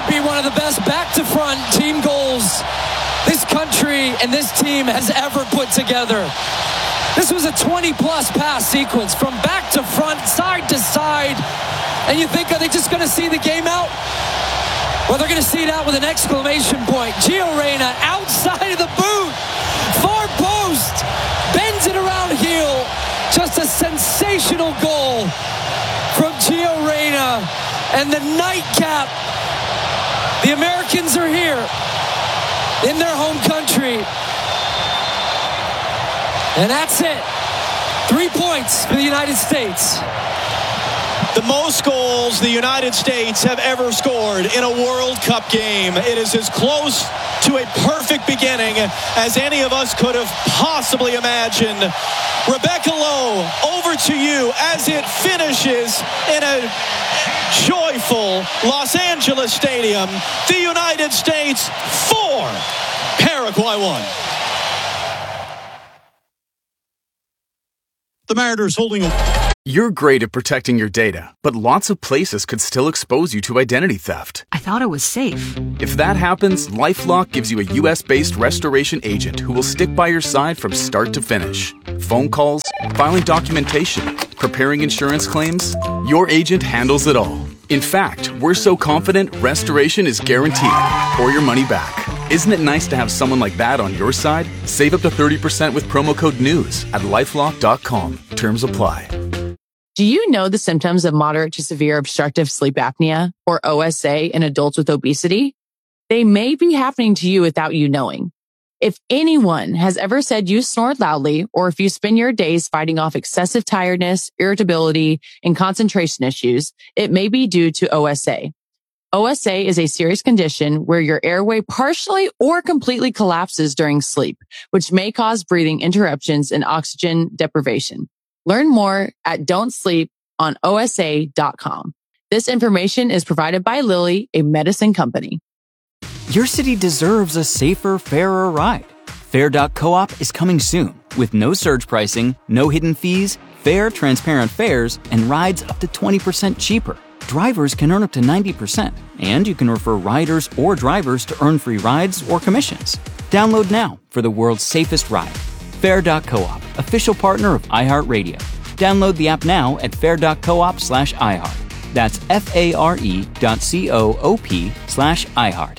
might be one of the best back-to-front team goals this country and this team has ever put together. This was a 20-plus pass sequence from back to front, side to side. And you think, are they just going to see the game out? Well, they're going to see it out with an exclamation point. Gio Reyna outside of the boot. Far post. Bends it around heel. Just a sensational goal from Gio Reyna. And the nightcap. The Americans are here in their home country. And that's it. 3 points for the United States. The most goals the United States have ever scored in a World Cup game. It is as close to a perfect beginning as any of us could have possibly imagined. Rebecca Lowe, over to you as it finishes in a joyful Los Angeles stadium. The United States 4, Paraguay 1. The Mariners holding a... You're great at protecting your data, but lots of places could still expose you to identity theft. I thought it was safe. If that happens, LifeLock gives you a U.S.-based restoration agent who will stick by your side from start to finish. Phone calls, filing documentation, preparing insurance claims. Your agent handles it all. In fact, we're so confident restoration is guaranteed or your money back. Isn't it nice to have someone like that on your side? Save up to 30% with promo code NEWS at LifeLock.com. Terms apply. Do you know the symptoms of moderate to severe obstructive sleep apnea, or OSA, in adults with obesity? They may be happening to you without you knowing. If anyone has ever said you snored loudly, or if you spend your days fighting off excessive tiredness, irritability, and concentration issues, it may be due to OSA. OSA is a serious condition where your airway partially or completely collapses during sleep, which may cause breathing interruptions and oxygen deprivation. Learn more at don'tsleeponosa.com. This information is provided by Lilly, a medicine company. Your city deserves a safer, fairer ride. Fair.coop is coming soon with no surge pricing, no hidden fees, fair, transparent fares, and rides up to 20% cheaper. Drivers can earn up to 90%, and you can refer riders or drivers to earn free rides or commissions. Download now for the world's safest ride. Fair.coop, official partner of iHeartRadio. Download the app now at fair.coop/iHeart. That's FARE.coop/iHeart.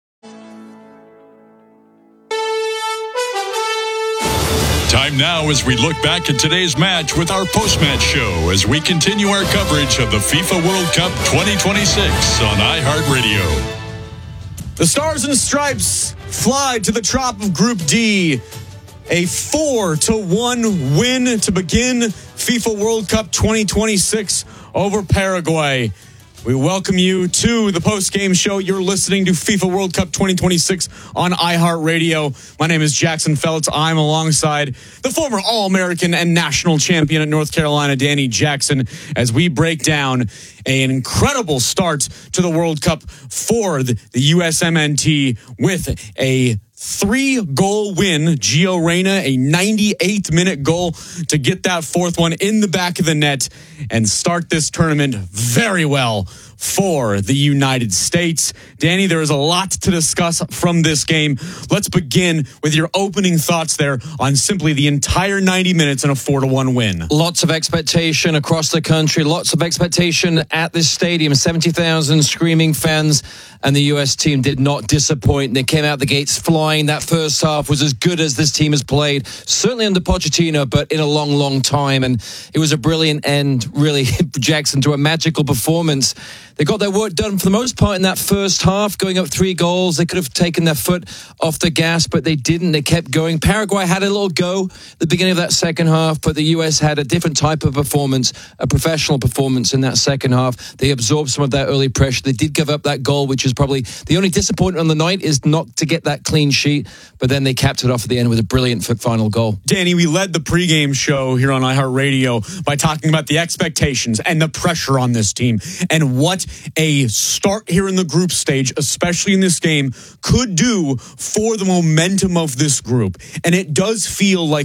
Time now as we look back at today's match with our post-match show as we continue our coverage of the FIFA World Cup 2026 on iHeartRadio. The Stars and Stripes fly to the top of Group D. A 4-1 win to begin FIFA World Cup 2026 over Paraguay. We welcome you to the post-game show. You're listening to FIFA World Cup 2026 on iHeartRadio. My name is Jackson Feltz. I'm alongside the former All-American and national champion at North Carolina, Danny Jackson, as we break down an incredible start to the World Cup for the USMNT with a 3-goal win. Gio Reyna, a 98th minute goal to get that fourth one in the back of the net and start this tournament very well for the United States. Danny, there is a lot to discuss from this game. Let's begin with your opening thoughts there on simply the entire 90 minutes and a 4-1 win. Lots of expectation across the country, lots of expectation at this stadium, 70,000 screaming fans, and the U.S. team did not disappoint. They came out the gates flying. That first half was as good as this team has played, certainly under Pochettino, but in a long, long time. And it was a brilliant end, really, Jackson, to a magical performance. They got their work done for the most part in that first half, going up 3 goals. They could have taken their foot off the gas, but they didn't. They kept going. Paraguay had a little go at the beginning of that second half, but the U.S. had a different type of performance, a professional performance in that second half. They absorbed some of that early pressure. They did give up that goal, which is probably the only disappointment on the night, is not to get that clean sheet, but then they capped it off at the end with a brilliant final goal. Danny, we led the pregame show here on iHeartRadio by talking about the expectations and the pressure on this team and what a start here in the group stage, especially in this game, could do for the momentum of this group. And it does feel like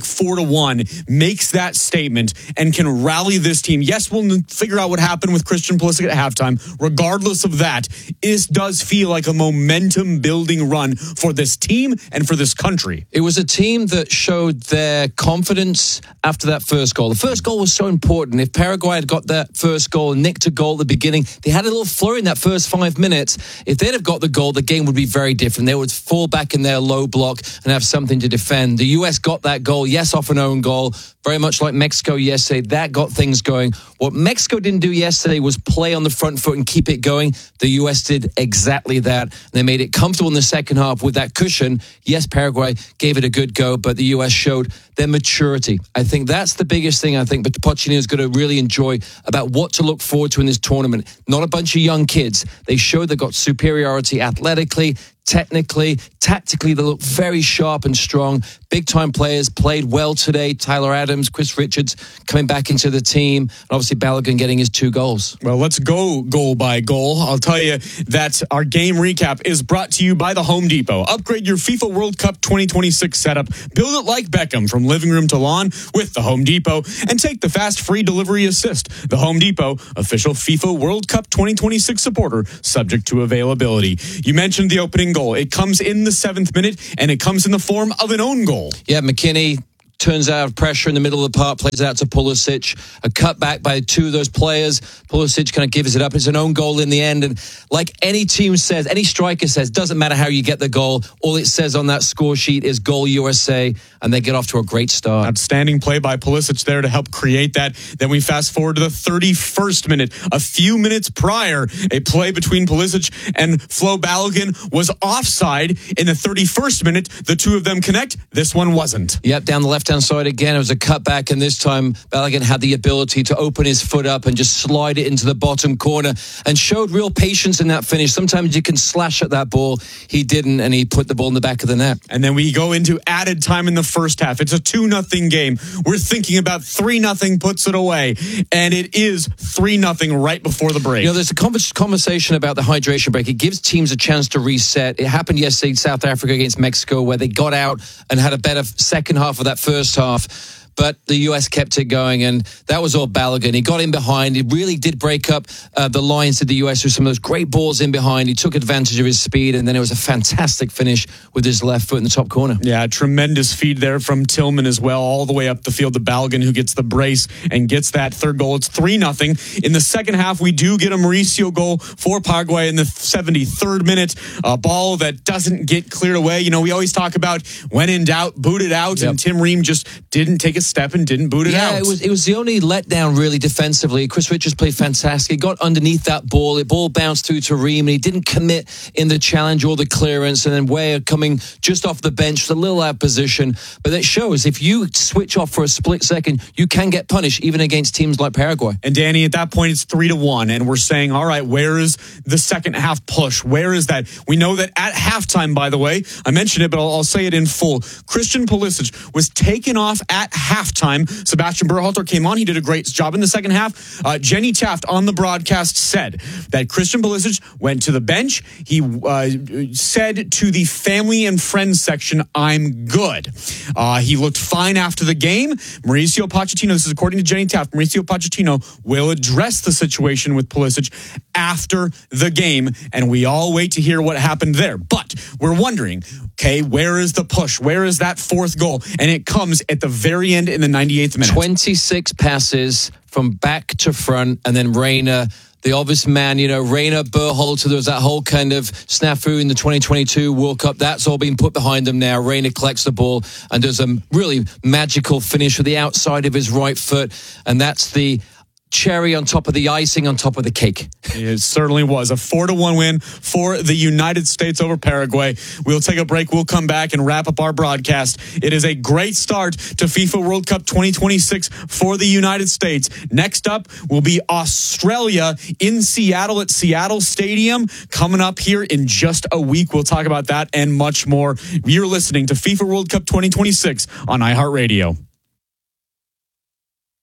4-1 makes that statement and can rally this team. Yes, we'll figure out what happened with Christian Pulisic at halftime. Regardless of that, this does feel like a momentum building run for this team and for this country. It was a team that showed their confidence after that first goal. The first goal was so important. If Paraguay had got that first goal and nicked a goal at the beginning, they had a little flurry in that first 5 minutes. If they'd have got the goal, the game would be very different. They would fall back in their low block and have something to defend. The U.S. got that goal, yes, off an own goal, very much like Mexico yesterday. That got things going. What Mexico didn't do yesterday was play on the front foot and keep it going. The U.S. did exactly that. They made it comfortable in the second half with that cushion. Yes, Paraguay gave it a good go, but the U.S. showed their maturity. I think that's the biggest thing I think Pochettino is going to really enjoy about what to look forward to in this tournament. Not a bunch of young kids. They showed they got superiority athletically, technically, tactically. They look very sharp and strong. Big-time players played well today. Tyler Adams, Chris Richards coming back into the team, and obviously Balogun getting his 2 goals. Well, let's go goal by goal. I'll tell you that our game recap is brought to you by the Home Depot. Upgrade your FIFA World Cup 2026 setup. Build it like Beckham from living room to lawn with the Home Depot, and take the fast free delivery assist. The Home Depot, official FIFA World Cup 2026 supporter, subject to availability. You mentioned the opening goal. It comes in the 7th minute, and it comes in the form of an own goal. Yeah, McKinney turns out of pressure in the middle of the park, plays out to Pulisic. A cutback by 2 of those players. Pulisic kind of gives it up. It's an own goal in the end. And like any team says, any striker says, doesn't matter how you get the goal. All it says on that score sheet is goal USA, and they get off to a great start. Outstanding play by Pulisic there to help create that. Then we fast forward to the 31st minute. A few minutes prior, a play between Pulisic and Flo Balogun was offside. In the 31st minute, the 2 of them connect. This one wasn't. Yep, down the left-hand side again. It was a cutback, and this time Balogun had the ability to open his foot up and just slide it into the bottom corner and showed real patience in that finish. Sometimes you can slash at that ball. He didn't, and he put the ball in the back of the net. And then we go into added time in the first half. It's a 2-0 game. We're thinking about 3-0 puts it away, and it is 3-0 right before the break. You know, there's a conversation about the hydration break. It gives teams a chance to reset. It happened yesterday in South Africa against Mexico, where they got out and had a better second half of that first half. But the U.S. kept it going, and that was all Balogun. He got in behind. He really did break up the lines to the U.S. with some of those great balls in behind. He took advantage of his speed, and then it was a fantastic finish with his left foot in the top corner. Yeah, tremendous feed there from Tillman as well, all the way up the field to Balogun, who gets the brace and gets that third goal. It's 3-0. In the second half, we do get a Mauricio goal for Paraguay in the 73rd minute. A ball that doesn't get cleared away. You know, we always talk about when in doubt, boot it out, Yep. and Tim Ream just didn't take a step and didn't boot it out. Yeah, it was the only letdown really defensively. Chris Richards played fantastic. He got underneath that ball. The ball bounced through to Ream, and he didn't commit in the challenge or the clearance. And then Weah coming just off the bench, a little out of position. But it shows if you switch off for a split second, you can get punished even against teams like Paraguay. And Danny, at that point, it's 3-1, and we're saying, all right, where is the second half push? Where is that? We know that at halftime, by the way, I mentioned it, but I'll say it in full. Christian Pulisic was taken off at halftime. Sebastian Berhalter came on. He did a great job in the second half. Jenny Taft on the broadcast said that Christian Pulisic went to the bench. He said to the family and friends section, I'm good. He looked fine after the game. Mauricio Pochettino, this is according to Jenny Taft, Mauricio Pochettino will address the situation with Pulisic after the game, and we all wait to hear what happened there. But we're wondering, okay, where is the push? Where is that 4th goal? And it comes at the very end in the 98th minute. 26 passes from back to front, and then Reina, the obvious man, you know, Reina, Berhalter, there was that whole kind of snafu in the 2022 World Cup. That's all been put behind them now. Reina collects the ball and does a really magical finish with the outside of his right foot, and that's the cherry on top of the icing on top of the cake. It certainly was a 4-1 win for the United States over Paraguay. We'll take a break. We'll come back and wrap up our broadcast. It is a great start to FIFA World Cup 2026 for the United States. Next up will be Australia in Seattle at Seattle Stadium. Coming up here in just a week. We'll talk about that and much more. You're listening to FIFA World Cup 2026 on iHeartRadio.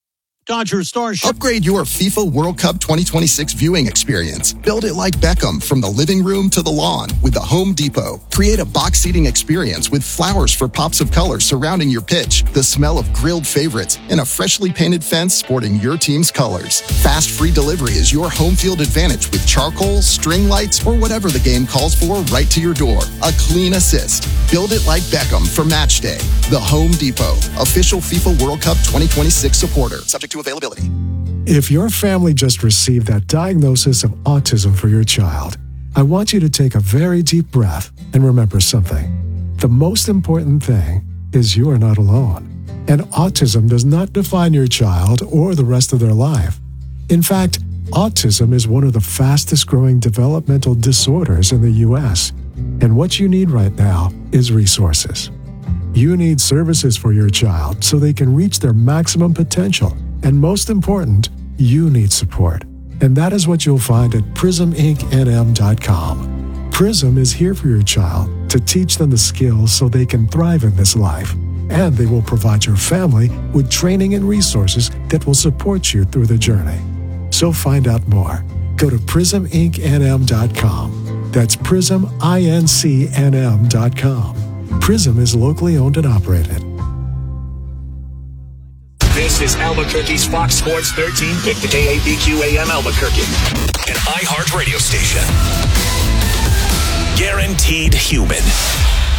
Dodger Stars. Upgrade your FIFA World Cup 2026 viewing experience. Build it like Beckham from the living room to the lawn with the Home Depot. Create a box seating experience with flowers for pops of color surrounding your pitch, the smell of grilled favorites, and a freshly painted fence sporting your team's colors. Fast free delivery is your home field advantage with charcoal, string lights, or whatever the game calls for right to your door. A clean assist. Build it like Beckham for match day. The Home Depot, official FIFA World Cup 2026 supporter. Subject to availability. If your family just received that diagnosis of autism for your child, I want you to take a very deep breath and remember something. The most important thing is you are not alone. And autism does not define your child or the rest of their life. In fact, autism is one of the fastest growing developmental disorders in the U.S. And what you need right now is resources. You need services for your child so they can reach their maximum potential. And most important, you need support. And that is what you'll find at PrismIncNM.com. Prism is here for your child to teach them the skills so they can thrive in this life. And they will provide your family with training and resources that will support you through the journey. So find out more. Go to PrismIncNM.com. That's PrismIncNM.com. Prism is locally owned and operated. This is Albuquerque's Fox Sports 1350 KABQ AM Albuquerque, an iHeart radio station. Guaranteed human.